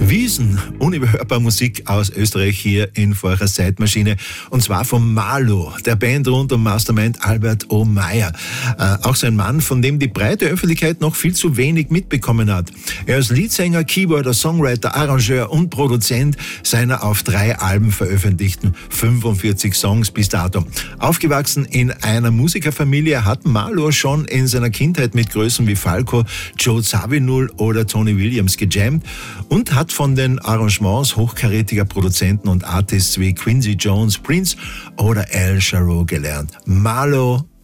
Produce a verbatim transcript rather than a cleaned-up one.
Wiesen, unüberhörbar Musik aus Österreich hier in Vorcher Zeitmaschine. Und zwar von Marlo, der Band rund um Mastermind Albert O'Meyer. Äh, auch so ein Mann, von dem die breite Öffentlichkeit noch viel zu wenig mitbekommen hat. Er ist Leadsänger, Keyboarder, Songwriter, Arrangeur und Produzent seiner auf drei Alben veröffentlichten fünfundvierzig Songs bis dato. Aufgewachsen in einer Musikerfamilie hat Marlo schon in seiner Kindheit mit Größen wie Falco, Joe Zawinul oder Tony Williams gejammt und hat von den Arrangements hochkarätiger Produzenten und Artists wie Quincy Jones, Prince oder Al Jarreau gelernt. Marlo